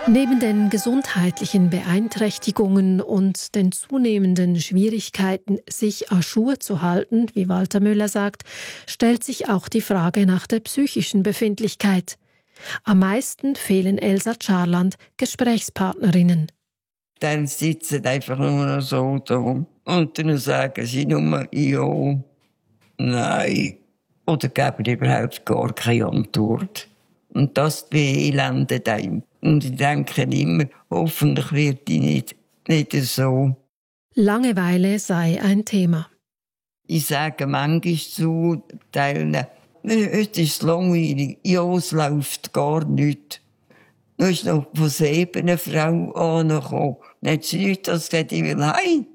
Neben den gesundheitlichen Beeinträchtigungen und den zunehmenden Schwierigkeiten, sich à jour zu halten, wie Walter Müller sagt, stellt sich auch die Frage nach der psychischen Befindlichkeit. Am meisten fehlen Elsa Charland Gesprächspartnerinnen. Dann sitzen einfach nur noch so da und dann sagen sie nur ja, nein oder geben überhaupt gar keine Antwort. Und das beelendet einem. Und ich denke immer, hoffentlich wird die nicht so. Langeweile sei ein Thema. Ich sage manchmal zu Teilen, heute ist es langweilig, ja, es läuft gar nicht. Dann ist noch von 7 eine Frau angekommen. Dann hat sie nicht gesagt, ich will heim.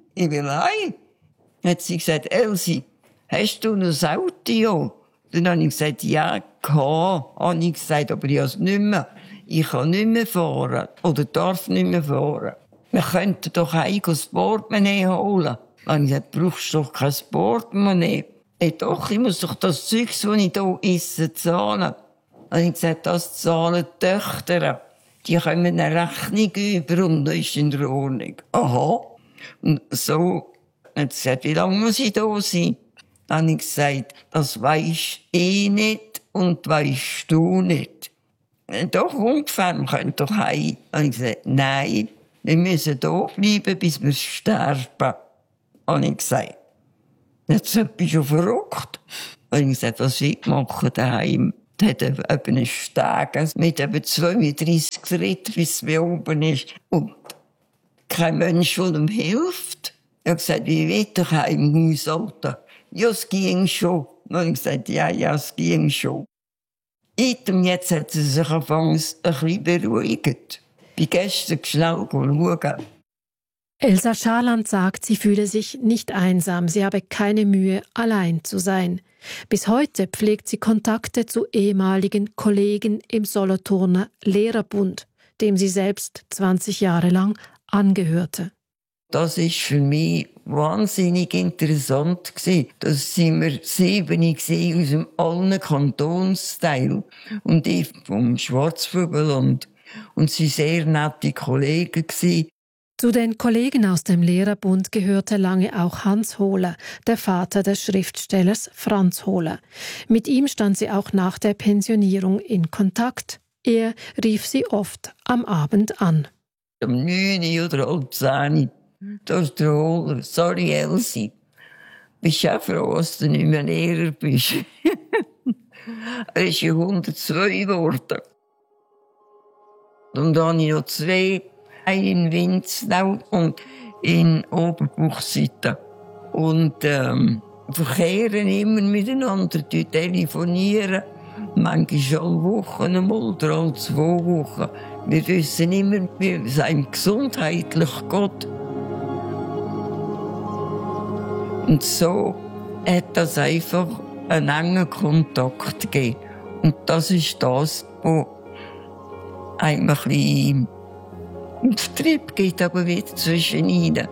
Dann hat sie gesagt, Elsie, hast du noch das Auto? Ja. Dann habe ich gesagt, ja, habe ich gesagt, aber ich habe es nicht mehr. Ich kann nicht mehr fahren. Oder darf nicht mehr fahren. Wir könnten doch eigentlich das Portemonnaie holen. Dann habe ich gesagt, brauchst du doch kein Portemonnaie. Doch, ich muss doch das Zeug, das ich hier esse, zahlen. Dann habe ich gesagt, das zahlen die Töchter. Die kommen eine Rechnung über und das ist in der Ordnung. Aha. Und so hat sie gesagt, wie lange muss ich da sein? Dann habe ich gesagt, das weisst nicht und weisst du nicht. Doch, ungefähr, wir können doch heim. Dann habe ich gesagt, nein, wir müssen hier bleiben, bis wir sterben. Habe ich gesagt. Jetzt bist du verrückt. Dann habe ich gesagt, was will ich machen daheim? Da hat eben einen Steg mit etwa 32 Schritten, bis es oben ist. Und kein Mensch, der ihm hilft. Ich habe gesagt, wie will ich heim haushalten? Ja, es ging schon. Dann habe ich gesagt, ja, es ging schon. Und jetzt hat sie sich anfangs ein bisschen beruhigt. Ich bin gestern schnell schauen. Elsa Charland sagt, sie fühle sich nicht einsam, sie habe keine Mühe, allein zu sein. Bis heute pflegt sie Kontakte zu ehemaligen Kollegen im Solothurner Lehrerbund, dem sie selbst 20 Jahre lang angehörte. Das war für mich wahnsinnig interessant. Da waren wir 7 aus dem allen Kantonsteil. Und ich vom Schwarzvögelland. Und sie waren sehr nette Kollegen. Zu den Kollegen aus dem Lehrerbund gehörte lange auch Hans Hohler, der Vater des Schriftstellers Franz Hohler. Mit ihm stand sie auch nach der Pensionierung in Kontakt. Er rief sie oft am Abend an. Um 9 oder 10 da ist der Hohler. Sorry, Elsie. Bist du auch froh, dass du nicht mehr Lehrer bist? Er ist ja 102 geworden. Und dann habe ich noch 2, einen in Winznau und in Oberbuchseite. Und verkehren immer miteinander, telefonieren. Manchmal alle Wochen einmal oder alle 2 Wochen. Wir wissen immer, wie es einem gesundheitlich geht. Und so hat das einfach einen engen Kontakt gegeben. Und das ist das, was einem ein bisschen einen Vertrieb gibt, aber wieder zwischen ihnen.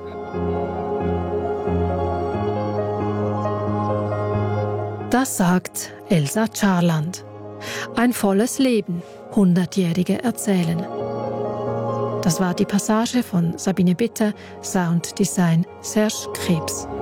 Das sagt Elsa Charland. Ein volles Leben, 100-Jährige erzählen. Das war die Passage von Sabine Bitter, Sounddesign Serge Krebs.